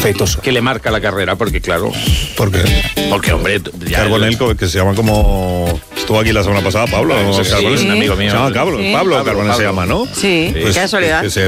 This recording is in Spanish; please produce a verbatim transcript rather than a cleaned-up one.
Aceitoso. Que le marca la carrera, porque claro... ¿Por qué? Porque, hombre... Ya Carbonell, el... que se llama como... Estuvo aquí la semana pasada, Pablo. Sí, sí, Carbonell. es un amigo mío. Se llama Pablo, Sí. Pablo, Pablo, Carbonell se Pablo. llama, ¿no? Sí, Pues, qué casualidad. que se